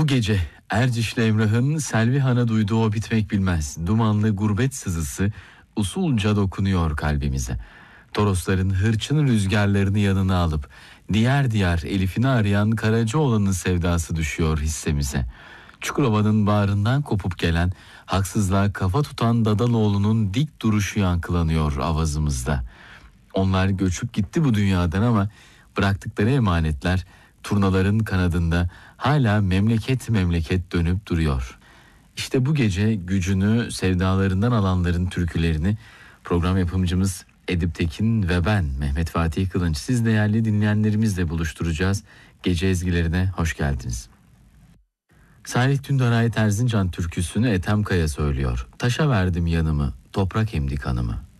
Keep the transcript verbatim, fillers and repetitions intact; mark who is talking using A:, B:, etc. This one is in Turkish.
A: Bu gece Erciş'le Emrah'ın Selvi Han'a duyduğu o bitmek bilmez dumanlı gurbet sızısı usulca dokunuyor kalbimize. Torosların hırçın rüzgarlarını yanına alıp diğer diğer Elif'ini arayan Karacaoğlan'ın sevdası düşüyor hissemize. Çukurova'nın bağrından kopup gelen, haksızlığa kafa tutan Dadaloğlu'nun dik duruşu yankılanıyor avazımızda. Onlar göçüp gitti bu dünyadan ama bıraktıkları emanetler turnaların kanadında hala memleket memleket dönüp duruyor. İşte bu gece gücünü sevdalarından alanların türkülerini program yapımcımız Edip Tekin ve ben Mehmet Fatih Kılınç, siz değerli dinleyenlerimizle buluşturacağız. Gece ezgilerine hoş geldiniz. Salih Tündarayet Erzincan türküsünü Ethem Kaya söylüyor. Taşa verdim yanımı, toprak emdi kanımı.